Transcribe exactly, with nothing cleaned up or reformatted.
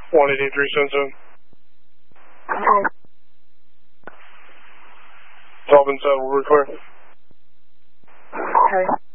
one eight eight three seven seven. Okay. It's all been settled. We're clear. Okay.